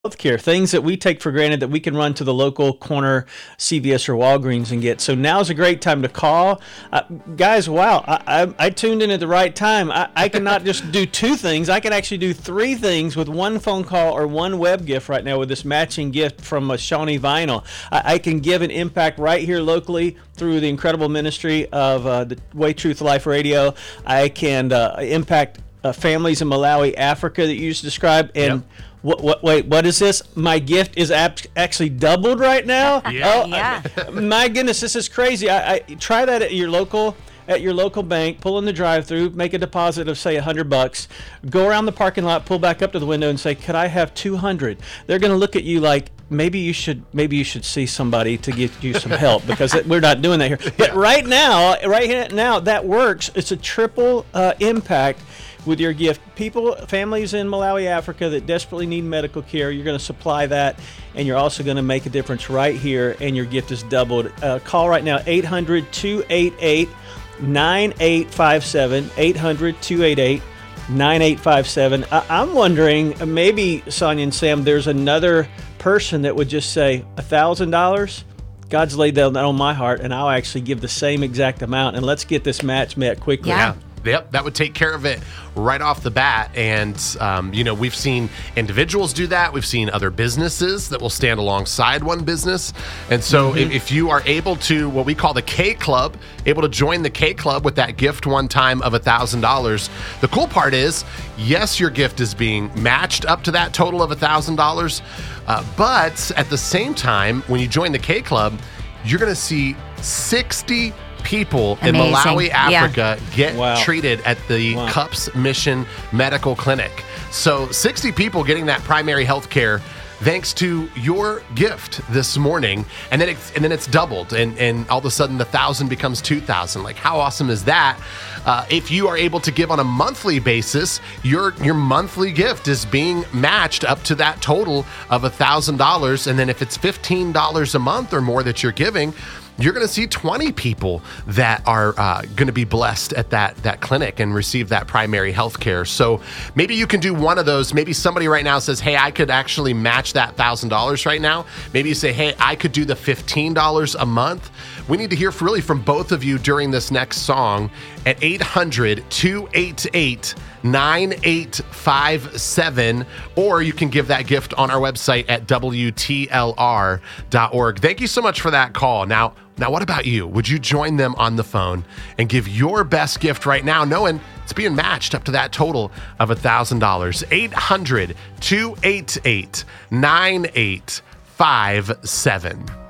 healthcare, things that we take for granted that we can run to the local corner CVS or Walgreens and get. So now's a great time to call. Guys, wow, I tuned in at the right time. I can not just do two things. I can actually do three things with one phone call or one web gift right now with this matching gift from Shawnee Vinyl. I can give an impact right here locally through the incredible ministry of the Way, Truth, Life Radio. I can impact families in Malawi, Africa that you just described. And Wait, what is this? My gift is actually doubled right now? Yeah. My goodness, this is crazy. I try that at your local bank, pull in the drive-through, make a deposit of say $100, go around the parking lot, pull back up to the window and say, could I have 200? They're going to look at you like, maybe you should see somebody to get you some help, because we're not doing that here. But right now, that works. It's a triple impact with your gift. Families in Malawi, Africa that desperately need medical care, you're going to supply that, and you're also going to make a difference right here, and your gift is doubled. Call right now, 800-288-9857, 800-288-9857. I'm wondering, maybe, Sonia and Sam, there's another person that would just say $1,000. God's laid that on my heart, and I'll actually give the same exact amount, and let's get this match met quickly. Yeah. Yep, that would take care of it right off the bat. And, we've seen individuals do that. We've seen other businesses that will stand alongside one business. And so if you are able to, what we call the K Club, able to join the K Club with that gift one time of $1,000, the cool part is, yes, your gift is being matched up to that total of $1,000. But at the same time, when you join the K Club, you're going to see 60 people in Malawi, Africa get treated at the CUPS Mission Medical Clinic. So 60 people getting that primary health care thanks to your gift this morning, and then it's doubled, and all of a sudden the 1,000 becomes 2,000. Like, how awesome is that? If you are able to give on a monthly basis, your monthly gift is being matched up to that total of $1,000, and then if it's $15 a month or more that you're giving, you're going to see 20 people that are going to be blessed at that clinic and receive that primary health care. So maybe you can do one of those. Maybe somebody right now says, hey, I could actually match that $1,000 right now. Maybe you say, hey, I could do the $15 a month. We need to hear really from both of you during this next song at 800-288-9857, or you can give that gift on our website at WTLR.org. Thank you so much for that call. Now, what about you? Would you join them on the phone and give your best gift right now, knowing it's being matched up to that total of $1,000? 800-288-9857.